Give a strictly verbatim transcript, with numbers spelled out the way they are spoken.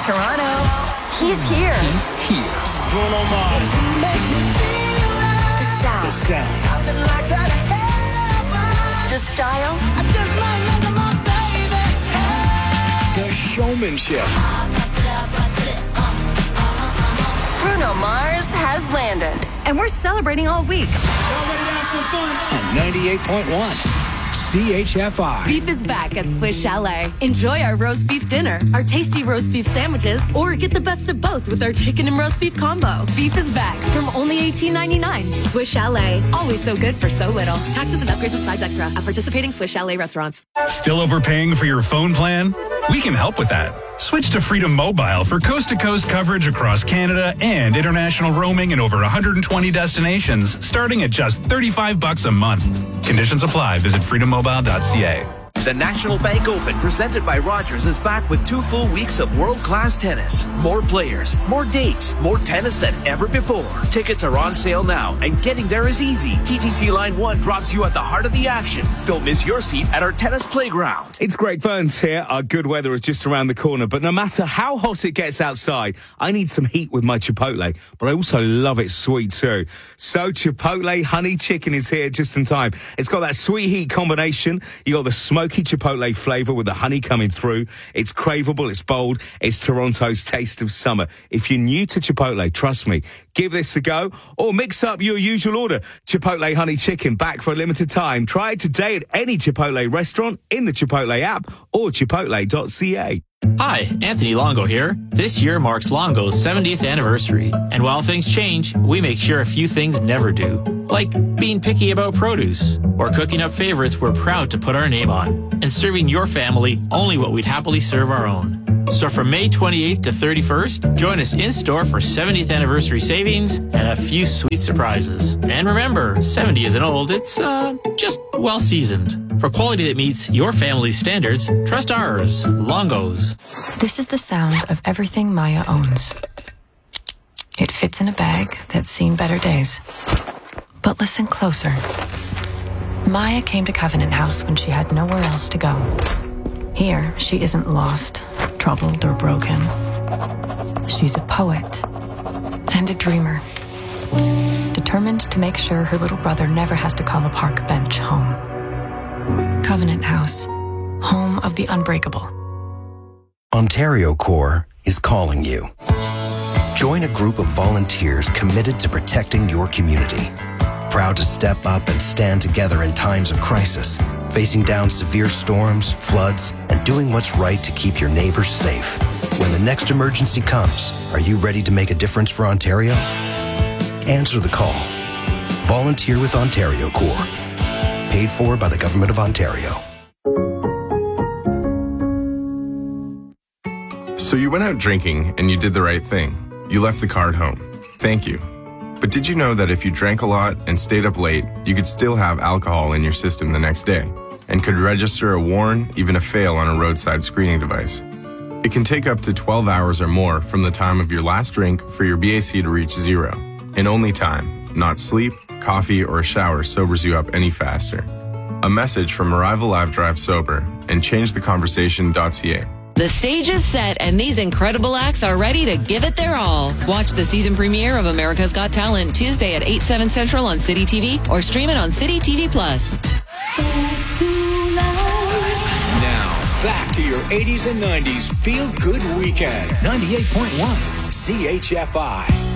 Toronto. He's here. He's here. It's Bruno Mars. The sound. The sound. The style. The showmanship. Bruno Mars has landed. And we're celebrating all week. Y'all ready to have some fun? On ninety-eight point one. C H F I. Beef is back at Swiss Chalet. Enjoy our roast beef dinner, our tasty roast beef sandwiches, or get the best of both with our chicken and roast beef combo. Beef is back from only eighteen ninety-nine. Swiss Chalet, always so good for so little. Taxes and upgrades of sides extra at participating Swiss Chalet restaurants. Still overpaying for your phone plan? We can help with that. Switch to Freedom Mobile for coast-to-coast coverage across Canada and international roaming in over one hundred twenty destinations, starting at just thirty-five bucks a month. Conditions apply. Visit freedom mobile dot c a. The National Bank Open, presented by Rogers, is back with two full weeks of world-class tennis. More players, more dates, more tennis than ever before. Tickets are on sale now, and getting there is easy. T T C Line one drops you at the heart of the action. Don't miss your seat at our tennis playground. It's Greg Burns here. Our good weather is just around the corner, but no matter how hot it gets outside, I need some heat with my Chipotle, but I also love it sweet too. So Chipotle Honey Chicken is here just in time. It's got that sweet heat combination. You got the smoky Chipotle flavor with the honey coming through. It's craveable, it's bold, it's Toronto's taste of summer. If you're new to Chipotle, trust me, give this a go or mix up your usual order. Chipotle Honey Chicken back for a limited time. Try it today at any Chipotle restaurant, in the Chipotle app or chipotle dot c a. Hi, Anthony Longo here. This year marks Longo's seventieth anniversary. And while things change, we make sure a few things never do. Like being picky about produce, or cooking up favorites we're proud to put our name on, and serving your family only what we'd happily serve our own. So from May twenty-eighth to thirty-first, join us in-store for seventieth anniversary savings and a few sweet surprises. And remember, seventy isn't old, it's, uh, just well-seasoned. For quality that meets your family's standards, trust ours, Longo's. This is the sound of everything Maya owns. It fits in a bag that's seen better days. But listen closer. Maya came to Covenant House when she had nowhere else to go. Here, she isn't lost, troubled, or broken. She's a poet and a dreamer, determined to make sure her little brother never has to call a park bench home. Covenant House, home of the unbreakable. Ontario Corps is calling you. Join a group of volunteers committed to protecting your community. Proud to step up and stand together in times of crisis, facing down severe storms, floods, and doing what's right to keep your neighbors safe. When the next emergency comes, are you ready to make a difference for Ontario? Answer the call. Volunteer with Ontario Corps. Paid for by the Government of Ontario. So you went out drinking and you did the right thing. You left the car at home. Thank you. But did you know that if you drank a lot and stayed up late, you could still have alcohol in your system the next day and could register a warn, even a fail on a roadside screening device? It can take up to twelve hours or more from the time of your last drink for your B A C to reach zero. And only time, not sleep, coffee, or a shower sobers you up any faster. A message from Arrive Alive Drive Sober and change the conversation dot c a. The stage is set, and these incredible acts are ready to give it their all. Watch the season premiere of America's Got Talent Tuesday at eight, seven Central on City T V or stream it on City T V Plus. Now, back to your eighties and nineties feel-good weekend. ninety-eight point one C H F I.